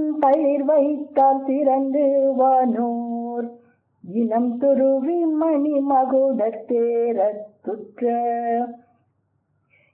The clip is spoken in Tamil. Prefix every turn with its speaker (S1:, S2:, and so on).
S1: மண்ணின் பயிர் வைத்தால் சிறந்து வானோர் இனம் துருவி மணி மகுடத்தேரத்துற்ற